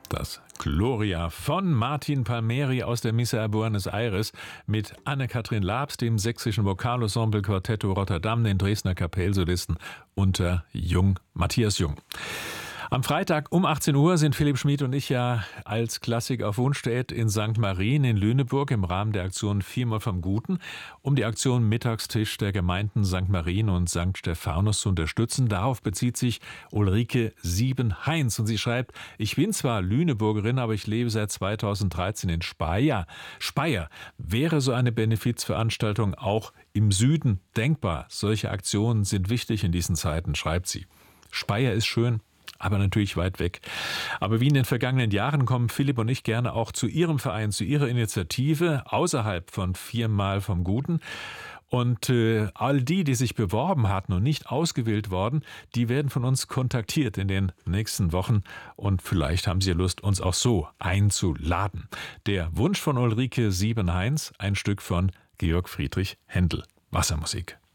Das Gloria von Martin Palmieri aus der Missa a Buenos Aires mit Anne-Kathrin Labs, dem sächsischen Vokalensemble Quartetto Rotterdam, den Dresdner Kapellsolisten unter Matthias Jung. Am Freitag um 18 Uhr sind Philipp Schmid und ich ja als Klassik auf Wunsch-Diät in St. Marien in Lüneburg im Rahmen der Aktion Viermal vom Guten, um die Aktion Mittagstisch der Gemeinden St. Marien und St. Stephanus zu unterstützen. Darauf bezieht sich Ulrike Siebenheinz und sie schreibt: Ich bin zwar Lüneburgerin, aber ich lebe seit 2013 in Speyer. Speyer wäre so eine Benefizveranstaltung auch im Süden denkbar. Solche Aktionen sind wichtig in diesen Zeiten, schreibt sie. Speyer ist schön, aber natürlich weit weg. Aber wie in den vergangenen Jahren kommen Philipp und ich gerne auch zu Ihrem Verein, zu Ihrer Initiative außerhalb von Viermal vom Guten. Und all die sich beworben hatten und nicht ausgewählt worden, die werden von uns kontaktiert in den nächsten Wochen. Und vielleicht haben Sie Lust, uns auch so einzuladen. Der Wunsch von Ulrike Siebenheinz, ein Stück von Georg Friedrich Händel. Wassermusik.